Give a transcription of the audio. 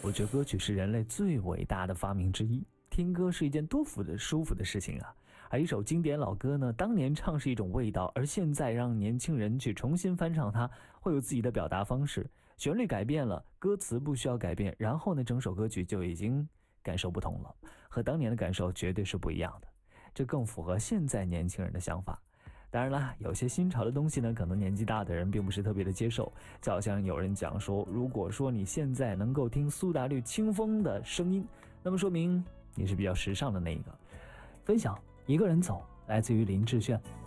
我觉得歌曲是人类最伟大的发明之一，听歌是一件多舒服的事情啊。而一首经典老歌呢，当年唱是一种味道，而现在让年轻人去重新翻唱它，会有自己的表达方式，旋律改变了，歌词不需要改变，然后呢，整首歌曲就已经感受不同了，和当年的感受绝对是不一样的，这更符合现在年轻人的想法。当然啦，有些新潮的东西呢，可能年纪大的人并不是特别的接受，就好像有人讲说，如果说你现在能够听苏打绿清风的声音，那么说明你是比较时尚的那一个。分享一个人走，来自于林志炫。